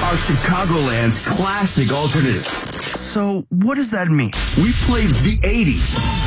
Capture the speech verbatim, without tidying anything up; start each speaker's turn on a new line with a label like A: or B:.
A: are Chicagoland's classic alternative. So, what does that mean? We played the eighties,